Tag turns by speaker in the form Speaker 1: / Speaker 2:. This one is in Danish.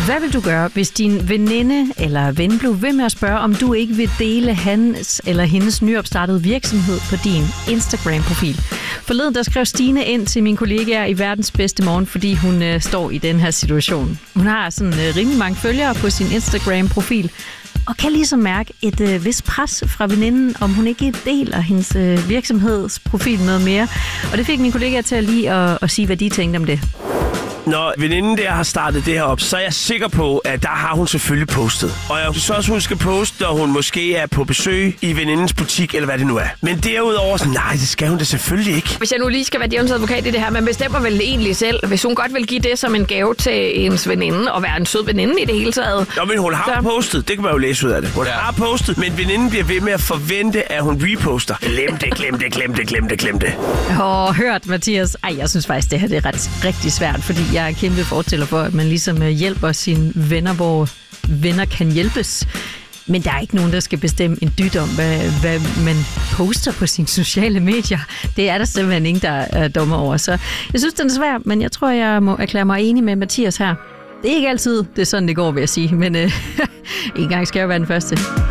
Speaker 1: Hvad vil du gøre, hvis din veninde eller ven blev ved med at spørge, om du ikke vil dele hans eller hendes nyopstartede virksomhed på din Instagram-profil? Forleden der skrev Stine ind til mine kollegaer i Verdens Bedste Morgen, fordi hun står i den her situation. Hun har sådan rimelig mange følgere på sin Instagram-profil, og kan ligesom mærke et vist pres fra veninden, om hun ikke deler hendes virksomhedsprofil noget mere. Og det fik mine kollegaer til at lige at sige, hvad de tænkte om det.
Speaker 2: Når veninden der har startet det her op, så er jeg sikker på, at der har hun selvfølgelig postet. Og jeg synes også, hun skal poste, når hun måske er på besøg i venindens butik, eller hvad det nu er. Men derudover, så nej, det skal hun da selvfølgelig ikke.
Speaker 3: Hvis jeg nu lige skal være djævelens advokat i det her, man bestemmer vel egentlig selv, hvis hun godt vil give det som en gave til ens veninde, og være en sød veninde i det hele taget.
Speaker 2: Nå, men hun har postet. Det kan man jo læse ud af det. Hun har postet, men veninden bliver ved med at forvente, at hun reposter. Glem det.
Speaker 1: Hørt, Mathias. Jeg synes faktisk, det her det er rigtig svært, fordi jeg er kæmpe fortæller for, at man ligesom hjælper sine venner, hvor venner kan hjælpes. Men der er ikke nogen, der skal bestemme en dyt om, hvad man poster på sine sociale medier. Det er der simpelthen ingen, der er dommer over. Så jeg synes, den er svær, men jeg tror, jeg må erklære mig enig med Mathias her. Det er ikke altid, det er sådan, det går, vil jeg sige. Men en gang skal jeg være den første.